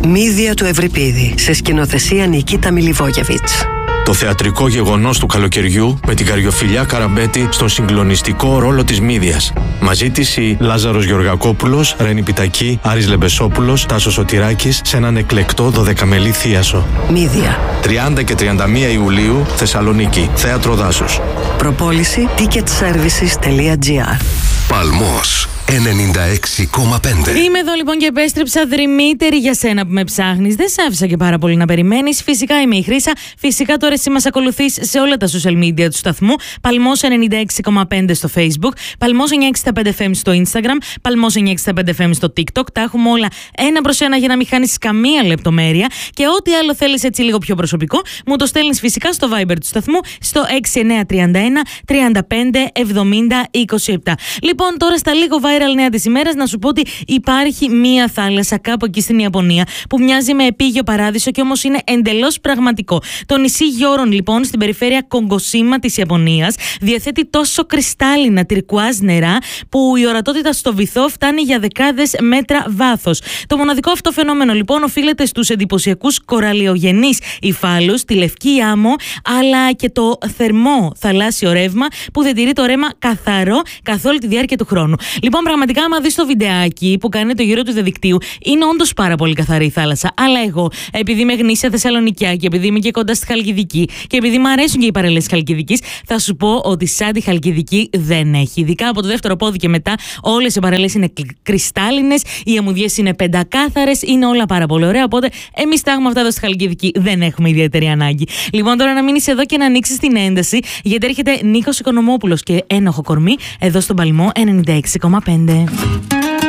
Μύδια του Ευρυπίδη, σε σκηνοθεσία Νικίτα Μιλιβόγεβιτς. Το θεατρικό γεγονός του καλοκαιριού με την Καριοφιλιά Καραμπέτη στον συγκλονιστικό ρόλο της Μύδιας. Μαζί της η Λάζαρος Γεωργακόπουλος, Ρένη Πιτακή, Άρης Λεμπεσόπουλος, Τάσος Σωτηράκης σε έναν εκλεκτό 12μελή θίασο. Μύδια. 30 και 31 Ιουλίου, Θεσσαλονίκη, Θέατρο Δάσος. Προπόληση ticketservices.gr. Παλμός 96,5. Είμαι εδώ λοιπόν και επέστρεψα δρυμύτερη για σένα που με ψάχνεις. Δεν σ' άφησα και πάρα πολύ να περιμένεις. Φυσικά είμαι η Χρύσα. Φυσικά τώρα εσύ μας ακολουθείς σε όλα τα social media του σταθμού. Παλμός 96,5 στο Facebook. Παλμός 965 FM στο Instagram. Παλμός 965 FM στο TikTok. Τα έχουμε όλα ένα προς ένα για να μην χάνεις καμία λεπτομέρεια. Και ό,τι άλλο θέλεις έτσι λίγο πιο προσωπικό, μου το στέλνεις φυσικά στο Viber του σταθμού στο 6931 35 70 27. Λοιπόν, τώρα στα λίγο viral νέα της ημέρας να σου πω ότι υπάρχει μία θάλασσα κάπου εκεί στην Ιαπωνία που μοιάζει με επίγειο παράδεισο και όμως είναι εντελώς πραγματικό. Το νησί Γιόρον λοιπόν στην περιφέρεια Κογκοσίμα της Ιαπωνίας διαθέτει τόσο κρυστάλλινα τυρκουάζ νερά που η ορατότητα στο βυθό φτάνει για δεκάδες μέτρα βάθος. Το μοναδικό αυτό φαινόμενο λοιπόν οφείλεται στους εντυπωσιακούς κοραλιογενείς υφάλους, τη λευκή άμμο αλλά και το θερμό θαλάσσιο ρεύμα που διατηρεί το ρέμα καθαρό καθ' όλη τη διάρκεια του χρόνου. Λοιπόν, πραγματικά, άμα δεις το βιντεάκι που κάνει το γύρο του διαδικτύου, είναι όντως πάρα πολύ καθαρή η θάλασσα. Αλλά εγώ, επειδή είμαι γνήσια Θεσσαλονικιά και επειδή είμαι και κοντά στη Χαλκιδική και επειδή μου αρέσουν και οι παραλίες Χαλκιδικής, θα σου πω ότι σαν τη Χαλκιδική δεν έχει. Ειδικά από το δεύτερο πόδι και μετά, όλες οι παραλίες είναι κρυστάλλινες, οι αμμουδιές είναι πεντακάθαρες, είναι όλα πάρα πολύ ωραία. Οπότε, εμείς τα έχουμε αυτά εδώ στη Χαλκιδική, δεν έχουμε ιδιαίτερη ανάγκη. Λοιπόν, τώρα να μείνεις εδώ και να ανοίξεις την ένταση, γιατί έρχεται Νίκος Οικονομόπουλος και ένοχο κορμί εδώ στον Παλμό 96,5.